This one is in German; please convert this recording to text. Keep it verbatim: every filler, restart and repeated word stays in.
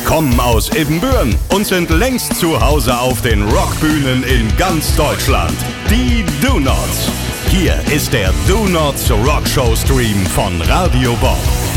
kommen aus Ibbenbüren und sind längst zu Hause auf den Rockbühnen in ganz Deutschland. Die Do-Nots. Hier ist der Do-Nots Rockshow Stream von Radio Bob.